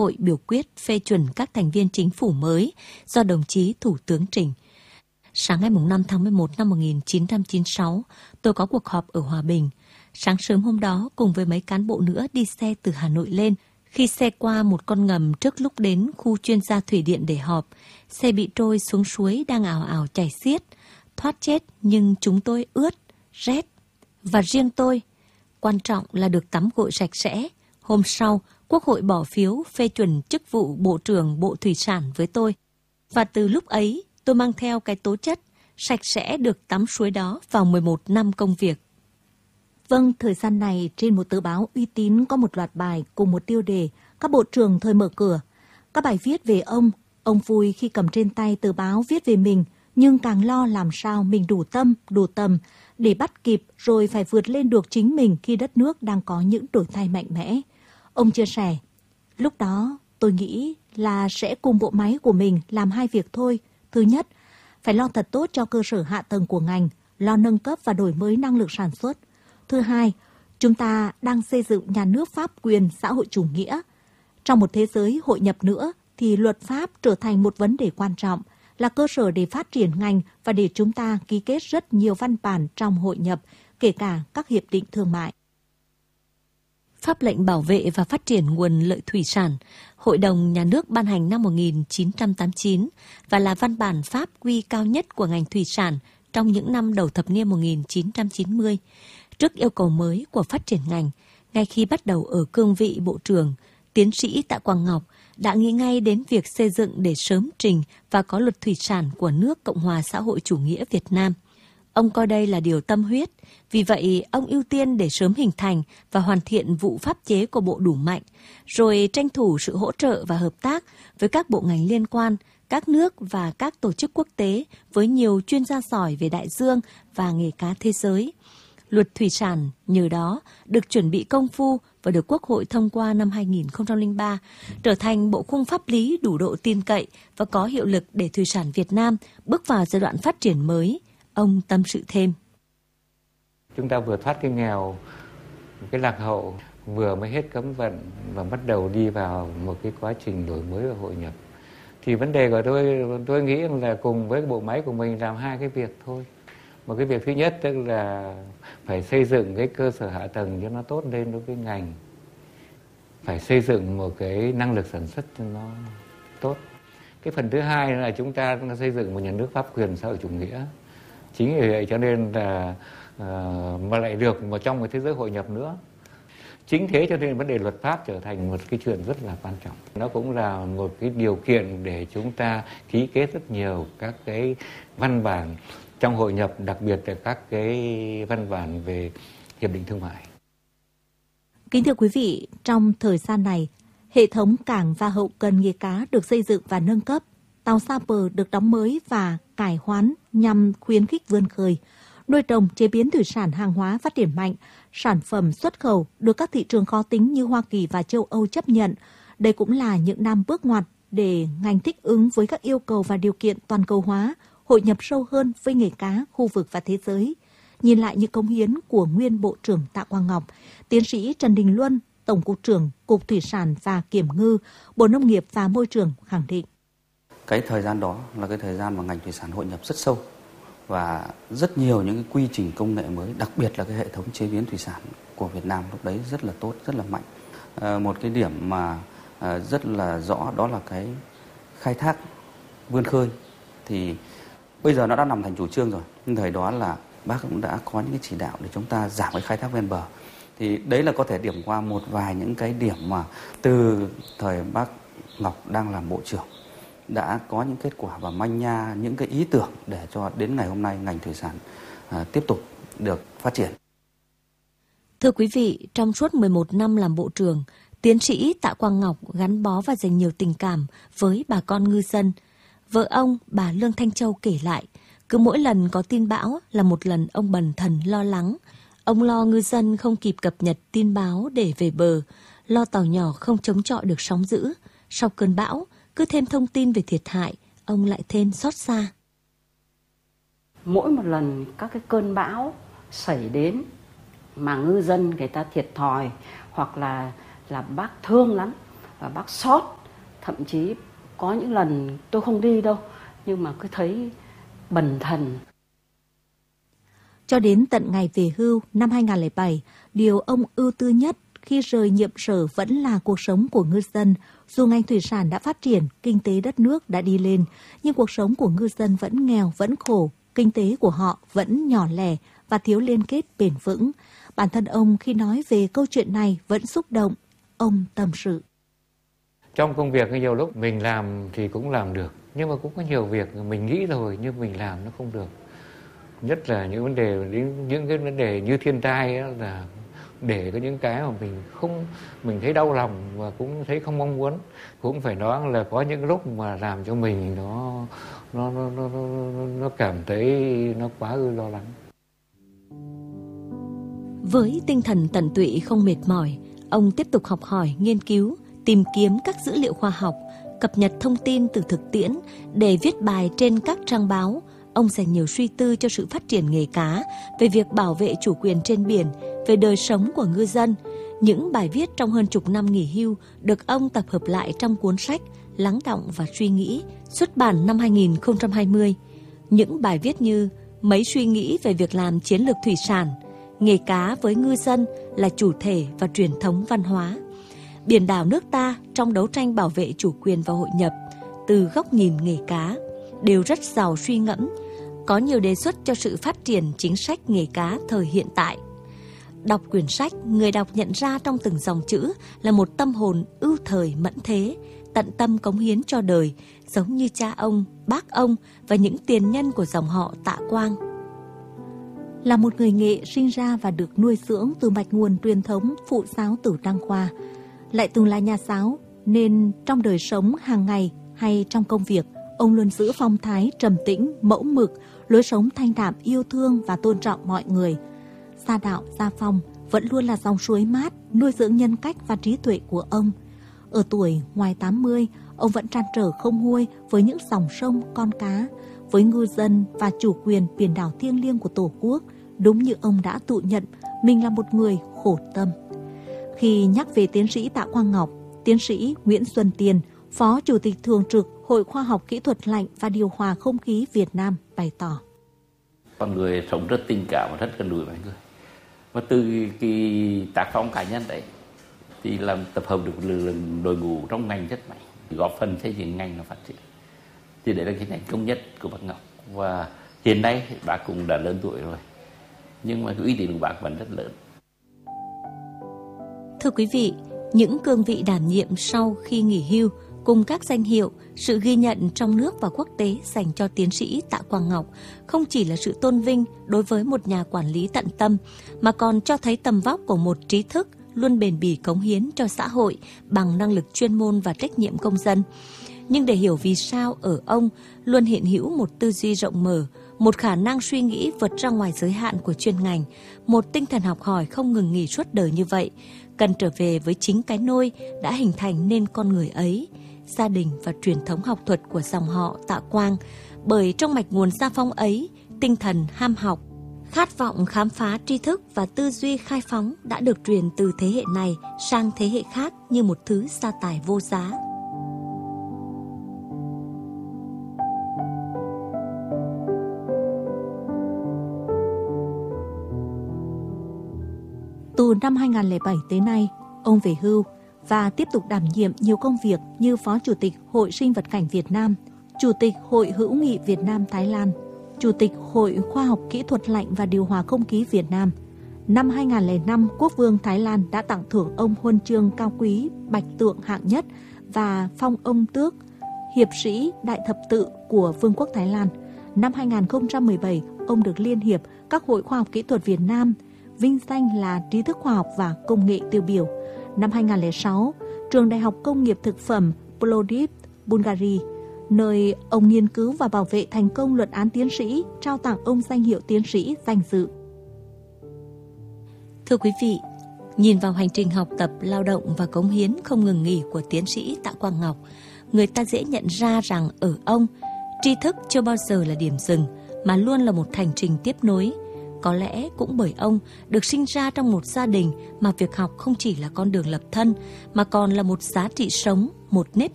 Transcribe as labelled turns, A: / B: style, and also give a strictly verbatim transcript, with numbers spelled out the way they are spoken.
A: hội biểu quyết phê chuẩn các thành viên chính phủ mới do đồng chí Thủ tướng trình. Sáng ngày năm tháng mười một năm một nghìn chín trăm chín mươi sáu, tôi có cuộc họp ở Hòa Bình. Sáng sớm hôm đó, cùng với mấy cán bộ nữa đi xe từ Hà Nội lên. Khi xe qua một con ngầm trước lúc đến khu chuyên gia thủy điện để họp, xe bị trôi xuống suối đang ào ào chảy xiết. Thoát chết nhưng chúng tôi ướt, rét. Và riêng tôi, quan trọng là được tắm gội sạch sẽ. Hôm sau, Quốc hội bỏ phiếu phê chuẩn chức vụ Bộ trưởng Bộ Thủy sản với tôi. Và từ lúc ấy, tôi mang theo cái tố chất sạch sẽ được tắm suối đó vào mười một năm công việc.
B: Vâng, thời gian này trên một tờ báo uy tín có một loạt bài cùng một tiêu đề các bộ trưởng thời mở cửa. Các bài viết về ông, ông vui khi cầm trên tay tờ báo viết về mình, nhưng càng lo làm sao mình đủ tâm, đủ tầm để bắt kịp rồi phải vượt lên được chính mình khi đất nước đang có những đổi thay mạnh mẽ. Ông chia sẻ, lúc đó tôi nghĩ là sẽ cùng bộ máy của mình làm hai việc thôi. Thứ nhất, phải lo thật tốt cho cơ sở hạ tầng của ngành, lo nâng cấp và đổi mới năng lực sản xuất. Thứ hai, chúng ta đang xây dựng nhà nước pháp quyền xã hội chủ nghĩa. Trong một thế giới hội nhập nữa thì luật pháp trở thành một vấn đề quan trọng, là cơ sở để phát triển ngành và để chúng ta ký kết rất nhiều văn bản trong hội nhập, kể cả các hiệp định thương mại.
A: Pháp lệnh bảo vệ và phát triển nguồn lợi thủy sản, Hội đồng Nhà nước ban hành năm một nghìn chín trăm tám mươi chín và là văn bản pháp quy cao nhất của ngành thủy sản trong những năm đầu thập niên một nghìn chín trăm chín mươi. Trước yêu cầu mới của phát triển ngành, ngay khi bắt đầu ở cương vị Bộ trưởng, tiến sĩ Tạ Quang Ngọc đã nghĩ ngay đến việc xây dựng để sớm trình và có luật thủy sản của nước Cộng hòa xã hội chủ nghĩa Việt Nam. Ông coi đây là điều tâm huyết, vì vậy ông ưu tiên để sớm hình thành và hoàn thiện vụ pháp chế của Bộ đủ mạnh, rồi tranh thủ sự hỗ trợ và hợp tác với các bộ ngành liên quan, các nước và các tổ chức quốc tế với nhiều chuyên gia giỏi về đại dương và nghề cá thế giới. Luật thủy sản nhờ đó được chuẩn bị công phu và được Quốc hội thông qua năm hai nghìn không trăm lẻ ba, trở thành bộ khung pháp lý đủ độ tin cậy và có hiệu lực để thủy sản Việt Nam bước vào giai đoạn phát triển mới. Ông tâm sự thêm.
C: Chúng ta vừa thoát cái nghèo, cái lạc hậu, vừa mới hết cấm vận và bắt đầu đi vào một cái quá trình đổi mới và hội nhập. Thì vấn đề của tôi, tôi nghĩ là cùng với bộ máy của mình làm hai cái việc thôi. Một cái việc thứ nhất tức là phải xây dựng cái cơ sở hạ tầng cho nó tốt lên đối với ngành. Phải xây dựng một cái năng lực sản xuất cho nó tốt. Cái phần thứ hai là chúng ta xây dựng một nhà nước pháp quyền xã hội chủ nghĩa. Chính vì vậy cho nên là uh, mà lại được mà trong một thế giới hội nhập nữa. Chính thế cho nên vấn đề luật pháp trở thành một cái chuyện rất là quan trọng. Nó cũng là một cái điều kiện để chúng ta ký kết rất nhiều các cái văn bản trong hội nhập, đặc biệt là các cái văn bản về hiệp định thương mại.
B: Kính thưa quý vị, trong thời gian này, hệ thống cảng và hậu cần nghề cá được xây dựng và nâng cấp, tàu xa bờ được đóng mới và cải hoán nhằm khuyến khích vươn khơi. Nuôi trồng chế biến thủy sản hàng hóa phát triển mạnh, sản phẩm xuất khẩu được các thị trường khó tính như Hoa Kỳ và châu Âu chấp nhận. Đây cũng là những năm bước ngoặt để ngành thích ứng với các yêu cầu và điều kiện toàn cầu hóa, hội nhập sâu hơn với nghề cá, khu vực và thế giới. Nhìn lại những cống hiến của nguyên Bộ trưởng Tạ Quang Ngọc, tiến sĩ Trần Đình Luân, Tổng cục trưởng Cục Thủy sản và Kiểm ngư, Bộ Nông nghiệp và Môi trường khẳng định.
D: Cái thời gian đó là cái thời gian mà ngành thủy sản hội nhập rất sâu và rất nhiều những cái quy trình công nghệ mới, đặc biệt là cái hệ thống chế biến thủy sản của Việt Nam lúc đấy rất là tốt, rất là mạnh. À, một cái điểm mà à, rất là rõ đó là cái khai thác vươn khơi thì bây giờ nó đã nằm thành chủ trương rồi. Nhưng thời đó là bác cũng đã có những cái chỉ đạo để chúng ta giảm cái khai thác ven bờ. Thì đấy là có thể điểm qua một vài những cái điểm mà từ thời bác Ngọc đang làm bộ trưởng đã có những kết quả và manh nha những cái ý tưởng để cho đến ngày hôm nay ngành thủy sản à, tiếp tục được phát triển.
A: Thưa quý vị, trong suốt mười một năm làm bộ trưởng, tiến sĩ Tạ Quang Ngọc gắn bó và dành nhiều tình cảm với bà con ngư dân. Vợ ông, bà Lương Thanh Châu kể lại, cứ mỗi lần có tin bão là một lần ông bần thần lo lắng. Ông lo ngư dân không kịp cập nhật tin báo để về bờ, lo tàu nhỏ không chống chọi được sóng dữ. Sau cơn bão, cứ thêm thông tin về thiệt hại, ông lại thêm xót xa.
E: Mỗi một lần các cái cơn bão xảy đến mà ngư dân người ta thiệt thòi hoặc là là bác thương lắm, và bác sót. Thậm chí có những lần tôi không đi đâu, nhưng mà cứ thấy bần thần.
B: Cho đến tận ngày về hưu năm hai nghìn không trăm lẻ bảy, điều ông ưu tư nhất khi rời nhiệm sở vẫn là cuộc sống của ngư dân. Dù ngành thủy sản đã phát triển, kinh tế đất nước đã đi lên, nhưng cuộc sống của ngư dân vẫn nghèo, vẫn khổ. Kinh tế của họ vẫn nhỏ lẻ và thiếu liên kết bền vững. Bản thân ông khi nói về câu chuyện này vẫn xúc động. Ông tâm sự.
C: Trong công việc nhiều lúc mình làm thì cũng làm được, nhưng mà cũng có nhiều việc mình nghĩ rồi nhưng mình làm nó không được. Nhất là những vấn đề, những cái vấn đề như thiên tai đó, là để có những cái mà mình không, mình thấy đau lòng và cũng thấy không mong muốn. Cũng phải nói là có những lúc mà làm cho mình nó nó nó nó nó, nó cảm thấy nó quá ư lo lắng.
A: Với tinh thần tận tụy không mệt mỏi, ông tiếp tục học hỏi, nghiên cứu, tìm kiếm các dữ liệu khoa học, cập nhật thông tin từ thực tiễn để viết bài trên các trang báo. Ông dành nhiều suy tư cho sự phát triển nghề cá, về việc bảo vệ chủ quyền trên biển, về đời sống của ngư dân. Những bài viết trong hơn chục năm nghỉ hưu được ông tập hợp lại trong cuốn sách Lắng đọng và suy nghĩ, xuất bản năm hai nghìn không trăm hai mươi. Những bài viết như Mấy suy nghĩ về việc làm chiến lược thủy sản, Nghề cá với ngư dân là chủ thể và truyền thống văn hóa, Biển đảo nước ta trong đấu tranh bảo vệ chủ quyền và hội nhập, từ góc nhìn nghề cá, đều rất giàu suy ngẫm, có nhiều đề xuất cho sự phát triển chính sách nghề cá thời hiện tại. Đọc quyển sách, người đọc nhận ra trong từng dòng chữ là một tâm hồn ưu thời mẫn thế, tận tâm cống hiến cho đời, giống như cha ông, bác ông và những tiền nhân của dòng họ Tạ Quang.
B: Là một người nghệ sinh ra và được nuôi dưỡng từ mạch nguồn truyền thống phụ giáo Tử Đăng Khoa, lại từng là nhà giáo, nên trong đời sống hàng ngày hay trong công việc, ông luôn giữ phong thái trầm tĩnh, mẫu mực, lối sống thanh đạm, yêu thương và tôn trọng mọi người. Gia đạo, gia phong vẫn luôn là dòng suối mát, nuôi dưỡng nhân cách và trí tuệ của ông. Ở tuổi ngoài tám mươi, ông vẫn trăn trở không nguôi với những dòng sông, con cá, với ngư dân và chủ quyền biển đảo thiêng liêng của Tổ quốc, đúng như ông đã tự nhận mình là một người khổ tâm. Khi nhắc về tiến sĩ Tạ Quang Ngọc, tiến sĩ Nguyễn Xuân Tiền, Phó Chủ tịch Thường trực Hội Khoa học Kỹ thuật Lạnh và Điều hòa Không khí Việt Nam bày tỏ.
F: Con người sống rất tình cảm và rất gần gũi với người. Và từ cái tác phong cá nhân đấy thì làm tập hợp được lực lượng đội ngũ trong ngành rất mạnh, góp phần xây dựng ngành nó phát triển. Thì đấy là cái thành công nhất của bác Ngọc. Và hiện nay bác cũng đã lớn tuổi rồi, nhưng mà cái uy tín của bác vẫn rất lớn.
A: Thưa quý vị, những cương vị đảm nhiệm sau khi nghỉ hưu cùng các danh hiệu, sự ghi nhận trong nước và quốc tế dành cho tiến sĩ Tạ Quang Ngọc không chỉ là sự tôn vinh đối với một nhà quản lý tận tâm, mà còn cho thấy tầm vóc của một trí thức luôn bền bỉ cống hiến cho xã hội bằng năng lực chuyên môn và trách nhiệm công dân. Nhưng để hiểu vì sao ở ông luôn hiện hữu một tư duy rộng mở, một khả năng suy nghĩ vượt ra ngoài giới hạn của chuyên ngành, một tinh thần học hỏi không ngừng nghỉ suốt đời như vậy, cần trở về với chính cái nôi đã hình thành nên con người ấy, gia đình và truyền thống học thuật của dòng họ Tạ Quang. Bởi trong mạch nguồn gia phong ấy, tinh thần ham học, khát vọng khám phá tri thức và tư duy khai phóng đã được truyền từ thế hệ này sang thế hệ khác như một thứ gia tài vô giá.
B: Từ năm hai nghìn không trăm lẻ bảy tới nay, ông về hưu và tiếp tục đảm nhiệm nhiều công việc như Phó Chủ tịch Hội Sinh vật cảnh Việt Nam, Chủ tịch Hội Hữu nghị Việt Nam-Thái Lan, Chủ tịch Hội Khoa học Kỹ thuật Lạnh và Điều hòa Không khí Việt Nam. Năm hai nghìn không trăm lẻ năm, Quốc vương Thái Lan đã tặng thưởng ông huân chương cao quý Bạch Tượng hạng nhất và phong ông tước Hiệp sĩ Đại Thập tự của Vương quốc Thái Lan. Năm hai nghìn không trăm mười bảy, ông được Liên hiệp các Hội Khoa học Kỹ thuật Việt Nam vinh danh là trí thức khoa học và công nghệ tiêu biểu. Năm hai nghìn không trăm lẻ sáu, Trường Đại học Công nghiệp Thực phẩm Plovdiv, Bulgaria, nơi ông nghiên cứu và bảo vệ thành công luận án tiến sĩ, trao tặng ông danh hiệu tiến sĩ danh dự.
A: Thưa quý vị, nhìn vào hành trình học tập, lao động và cống hiến không ngừng nghỉ của tiến sĩ Tạ Quang Ngọc, người ta dễ nhận ra rằng ở ông, tri thức chưa bao giờ là điểm dừng, mà luôn là một hành trình tiếp nối. Có lẽ cũng bởi ông được sinh ra trong một gia đình mà việc học không chỉ là con đường lập thân, mà còn là một giá trị sống, một nếp